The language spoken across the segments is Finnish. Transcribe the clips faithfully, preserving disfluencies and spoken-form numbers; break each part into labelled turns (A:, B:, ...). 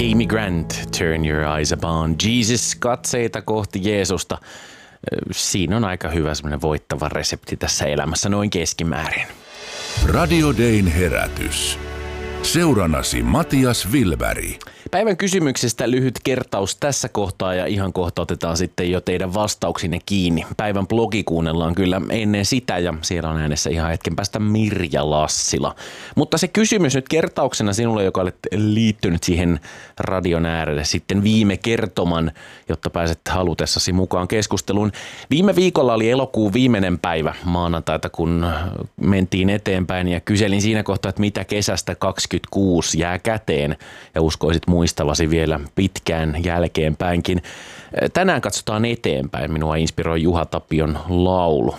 A: Amy Grant, Turn Your Eyes Upon Jesus, katseita kohti Jeesusta. Siinä on aika hyvä semmoinen voittava resepti tässä elämässä noin keskimäärin.
B: Radio Dayn herätys. Seurannasi Matias Vilberg.
A: Päivän kysymyksestä lyhyt kertaus tässä kohtaa ja ihan kohta otetaan sitten jo teidän vastauksinne kiinni. Päivän blogi kuunnellaan kyllä ennen sitä ja siellä on äänessä ihan hetken päästä Mirja Lassila. Mutta se kysymys nyt kertauksena sinulle, joka olet liittynyt siihen radion äärelle sitten viime kertoman, jotta pääset halutessasi mukaan keskusteluun. Viime viikolla oli elokuun viimeinen päivä maanantaita, kun mentiin eteenpäin ja kyselin siinä kohtaa, että mitä kesästä kaksikymmentäkuusi jää käteen ja uskoisit muistavasi vielä pitkään jälkeenpäinkin. Tänään katsotaan eteenpäin. Minua inspiroi Juha Tapion laulu.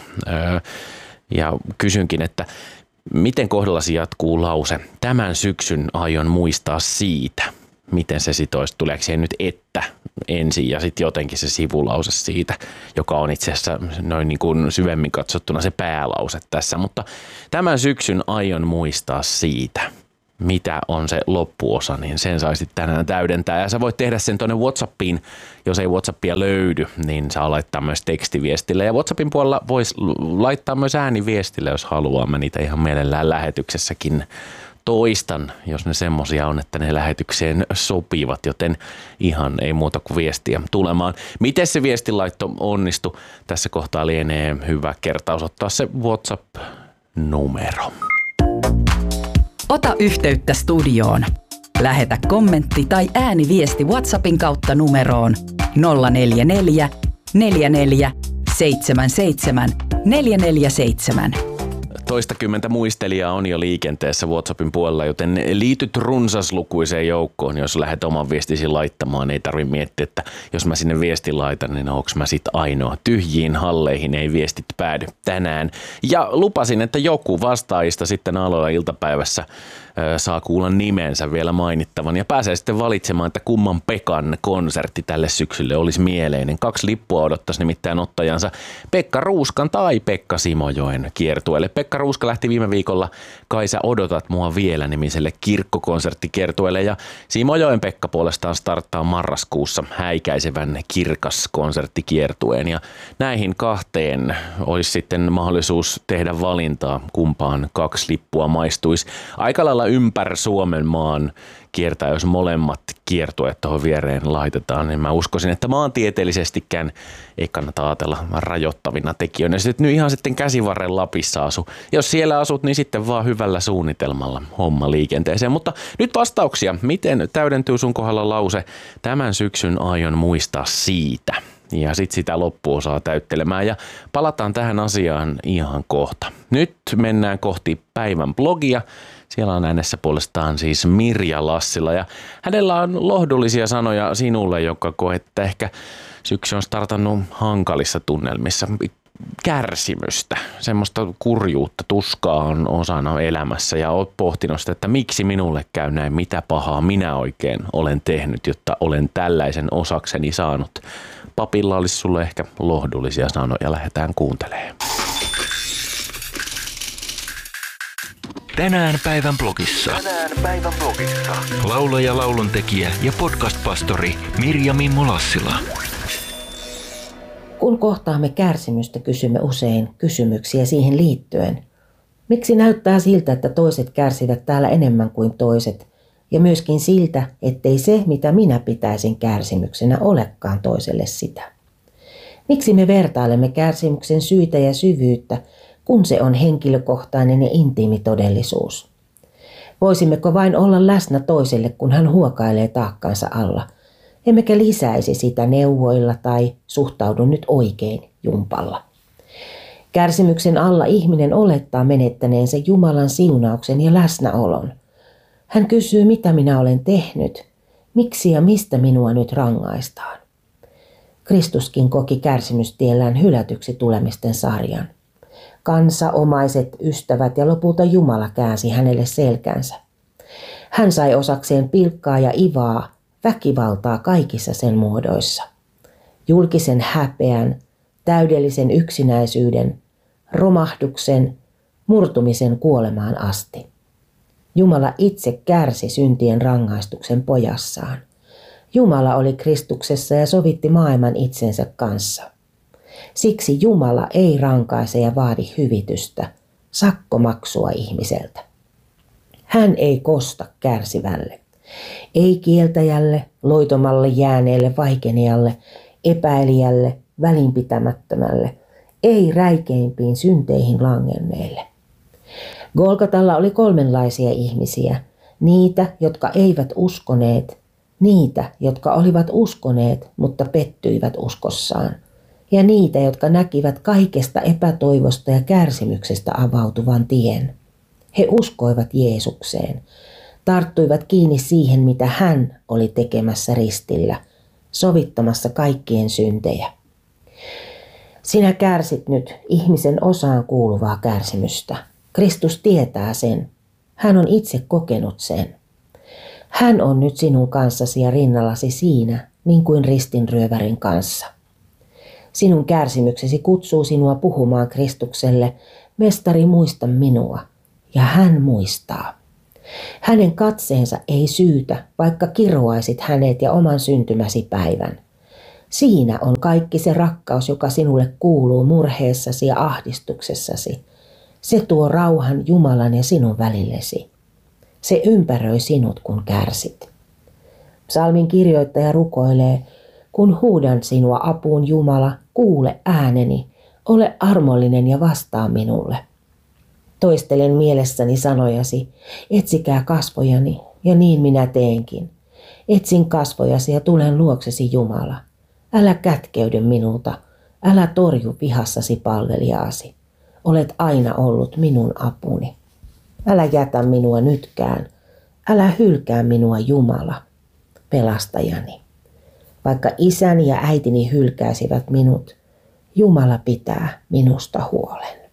A: Ja kysynkin, että miten kohdallasi jatkuu lause? Tämän syksyn aion muistaa siitä. Miten se sitoisi? Tuleeko siihen nyt että ensin ja sitten jotenkin se sivulause siitä, joka on itse asiassa noin niin kuin syvemmin katsottuna se päälause tässä. Mutta tämän syksyn aion muistaa siitä. Mitä on se loppuosa, niin sen saisit tänään täydentää. Ja sä voit tehdä sen tuonne WhatsAppiin, jos ei WhatsAppia löydy, niin saa laittaa myös tekstiviestille. Ja WhatsAppin puolella voisi laittaa myös ääniviestille, jos haluaa. Mä niitä ihan mielellään lähetyksessäkin toistan, jos ne semmosia on, että ne lähetykseen sopivat, joten ihan ei muuta kuin viestiä tulemaan. Miten se viestinlaitto onnistui? Tässä kohtaa lienee hyvä kertaus ottaa se WhatsApp-numero.
C: Ota yhteyttä studioon. Lähetä kommentti tai ääniviesti WhatsAppin kautta numeroon nolla neljä neljä, neljä neljä, seitsemän seitsemän, neljä neljä seitsemän.
A: Toistakymmentä muistelijaa on jo liikenteessä WhatsAppin puolella, joten liityt runsaslukuiseen joukkoon, jos lähdet oman viestisi laittamaan. Ei tarvitse miettiä, että jos mä sinne viestin laitan, niin onko mä sit ainoa. Tyhjiin halleihin ei viestit päädy tänään. Ja lupasin, että joku vastaajista sitten aloilla iltapäivässä saa kuulla nimensä vielä mainittavan ja pääsee sitten valitsemaan, että kumman Pekan konsertti tälle syksylle olisi mieleinen. Kaksi lippua odottaisi nimittäin ottajansa Pekka Ruuskan tai Pekka Simojoen kiertueelle. Pekka Ruuska lähti viime viikolla Kai sä odotat mua vielä -nimiselle kirkkokonserttikiertueelle ja Simojoen Pekka puolestaan starttaa marraskuussa häikäisevän kirkas konserttikiertueen ja näihin kahteen olisi sitten mahdollisuus tehdä valintaa, kumpaan kaksi lippua maistuisi. Aika lailla ympäri Suomen maan kiertää, jos molemmat kiertueet tuohon viereen laitetaan, niin mä uskoisin, että maantieteellisestikään ei kannata ajatella rajoittavina tekijöinä. Sitten nyt ihan sitten Käsivarren Lapissa asu. Jos siellä asut, niin sitten vaan hyvällä suunnitelmalla homma liikenteeseen. Mutta nyt vastauksia. Miten täydentyy sun kohdalla lause? Tämän syksyn aion muistaa siitä. Ja sitten sitä loppuosaa täyttelemään ja palataan tähän asiaan ihan kohta. Nyt mennään kohti päivän blogia. Siellä on äänessä puolestaan siis Mirja Lassila ja hänellä on lohdullisia sanoja sinulle, joka koet, että ehkä syksy on startannut hankalissa tunnelmissa. Kärsimystä, semmoista kurjuutta, tuskaa on osana elämässä ja oot pohtinut sitä, että miksi minulle käy näin, mitä pahaa minä oikein olen tehnyt, jotta olen tällaisen osakseni saanut. Papilla olisi sulle ehkä lohdullisia sanoja, lähdetään kuuntelemaan.
D: Tänään päivän blogissa.
E: Tänään päivän blogissa.
D: Laulaja, lauluntekijä ja podcast-pastori Mirja Mimmo Lassila.
F: Kun kohtaamme kärsimystä, kysymme usein kysymyksiä siihen liittyen. Miksi näyttää siltä, että toiset kärsivät täällä enemmän kuin toiset? Ja myöskin siltä, ettei se, mitä minä pitäisin kärsimyksenä, olekaan toiselle sitä. Miksi me vertailemme kärsimyksen syitä ja syvyyttä, kun se on henkilökohtainen ja intiimi todellisuus? Voisimmeko vain olla läsnä toiselle, kun hän huokailee taakkansa alla, emmekä lisäisi sitä neuvoilla tai suhtaudu nyt oikein jumpalla? Kärsimyksen alla ihminen olettaa menettäneensä Jumalan siunauksen ja läsnäolon. Hän kysyy, mitä minä olen tehnyt, miksi ja mistä minua nyt rangaistaan. Kristuskin koki kärsimystiellään hylätyksi tulemisten sarjan. Kansa, omaiset, ystävät ja lopulta Jumala käänsi hänelle selkänsä. Hän sai osakseen pilkkaa ja ivaa, väkivaltaa kaikissa sen muodoissa. Julkisen häpeän, täydellisen yksinäisyyden, romahduksen, murtumisen kuolemaan asti. Jumala itse kärsi syntien rangaistuksen pojassaan. Jumala oli Kristuksessa ja sovitti maailman itsensä kanssa. Siksi Jumala ei rankaise ja vaadi hyvitystä, sakkomaksua ihmiseltä. Hän ei kosta kärsivälle, ei kieltäjälle, loitomalle jääneelle vaikenijalle, epäilijälle, välinpitämättömälle, ei räikeimpiin synteihin langenneille. Golgatalla oli kolmenlaisia ihmisiä, niitä, jotka eivät uskoneet, niitä, jotka olivat uskoneet, mutta pettyivät uskossaan, ja niitä, jotka näkivät kaikesta epätoivosta ja kärsimyksestä avautuvan tien. He uskoivat Jeesukseen, tarttuivat kiinni siihen, mitä hän oli tekemässä ristillä, sovittamassa kaikkien syntejä. Sinä kärsit nyt ihmisen osaan kuuluvaa kärsimystä. Kristus tietää sen. Hän on itse kokenut sen. Hän on nyt sinun kanssasi ja rinnallasi siinä, niin kuin ristinryövärin kanssa. Sinun kärsimyksesi kutsuu sinua puhumaan Kristukselle, mestari, muista minua, ja hän muistaa. Hänen katseensa ei syytä, vaikka kiroaisit hänet ja oman syntymäsi päivän. Siinä on kaikki se rakkaus, joka sinulle kuuluu murheessasi ja ahdistuksessasi. Se tuo rauhan Jumalan ja sinun välillesi. Se ympäröi sinut, kun kärsit. Psalmin kirjoittaja rukoilee, kun huudan sinua apuun Jumala, kuule ääneni, ole armollinen ja vastaa minulle. Toistelen mielessäni sanojasi, etsikää kasvojani, ja niin minä teenkin. Etsin kasvojasi ja tulen luoksesi Jumala. Älä kätkeydy minulta, älä torju vihassasi palvelijaasi. Olet aina ollut minun apuni. Älä jätä minua nytkään, älä hylkää minua Jumala, pelastajani. Vaikka isäni ja äitini hylkäisivät minut, Jumala pitää minusta huolen.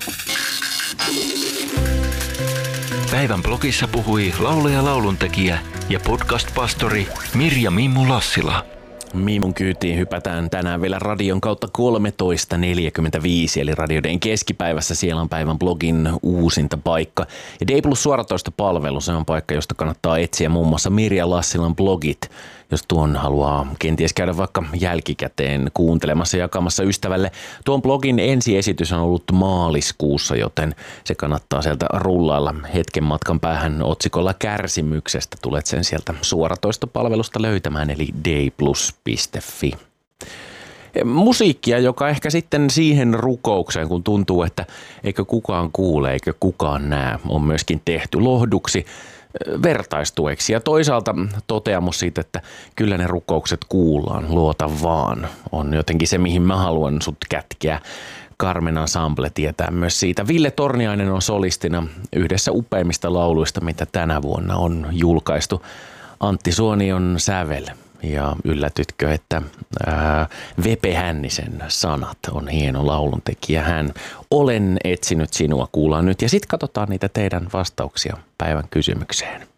D: Päivän blogissa puhui laulaja, lauluntekijä ja podcast-pastori Mirja Mimmu Lassila.
A: Mimun kyytiin hypätään tänään vielä radion kautta kolmetoista neljäkymmentäviisi, eli Radio Dayn keskipäivässä. Siellä on päivän blogin uusinta paikka. Ja Day Plus suoratoistopalvelu, se on paikka, josta kannattaa etsiä muun muassa Mirja Lassilan blogit, jos tuon haluaa kenties käydä vaikka jälkikäteen kuuntelemassa ja jakamassa ystävälle. Tuon blogin ensiesitys on ollut maaliskuussa, joten se kannattaa sieltä rullailla hetken matkan päähän otsikolla kärsimyksestä. Tulet sen sieltä suoratoistopalvelusta löytämään, eli dayplus piste fi. Musiikkia, joka ehkä sitten siihen rukoukseen, kun tuntuu, että eikö kukaan kuule, eikö kukaan näe, on myöskin tehty lohduksi, vertaistueksi ja toisaalta toteamus siitä, että kyllä ne rukoukset kuullaan, luota vaan, on jotenkin se, mihin mä haluan sut kätkeä. Carmen Ensemble tietää myös siitä. Ville Torniainen on solistina yhdessä upeimmista lauluista, mitä tänä vuonna on julkaistu. Antti Suoni on sävel. Ja yllätytkö, että ää, Vepe Hännisen sanat on hieno lauluntekijä. Hän Olen etsinyt sinua kuullaan nyt. Ja sitten katsotaan niitä teidän vastauksia päivän kysymykseen.